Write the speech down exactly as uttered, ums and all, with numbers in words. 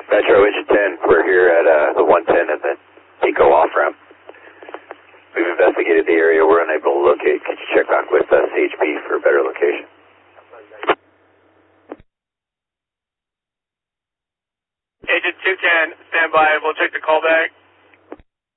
Metro Engine ten, we're here at uh, the one ten and the Pico off-ramp. We've investigated the area. We're unable to locate. Could you check back with uh, C H P for a better location? Agent two ten, stand by. We'll check the callback.